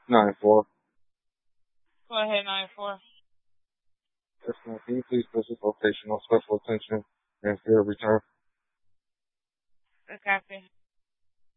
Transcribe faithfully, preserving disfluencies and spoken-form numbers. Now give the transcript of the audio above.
nine four. Go ahead, nine four. Yes, ma'am. Can you please push this location on special attention and fear of return? Copy.